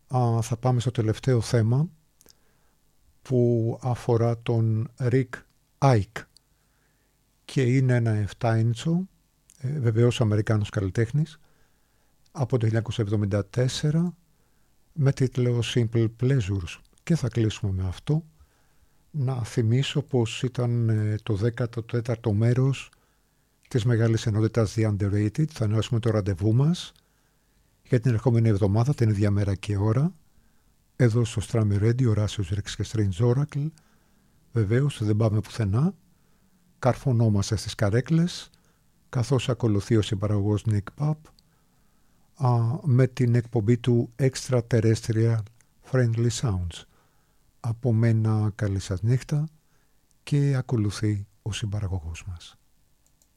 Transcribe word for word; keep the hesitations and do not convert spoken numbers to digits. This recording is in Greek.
α, θα πάμε στο τελευταίο θέμα που αφορά τον Rick Icke και είναι ένα επτά ίντσο, ε, βεβαίως Αμερικάνος καλλιτέχνης, από το χίλια εννιακόσια εβδομήντα τέσσερα με τίτλο Simple Pleasures, και θα κλείσουμε με αυτό. Να θυμίσω πως ήταν ε, το δέκατο τέταρτο μέρος της μεγάλης ενότητας The Underrated. Θα ενώσουμε το ραντεβού μας για την ερχόμενη εβδομάδα, την ίδια μέρα και ώρα, εδώ στο Strammy Radio, Ράσιος Ρίξ και Strange Oracle. Βεβαίως δεν πάμε πουθενά, καρφωνόμαστε στις καρέκλες, καθώς ακολουθεί ο συμπαραγωγός Nick Pop α, με την εκπομπή του Extraterrestrial Friendly Sounds. Από μένα καλή σας νύχτα, και ακολουθεί ο συμπαραγωγός μας.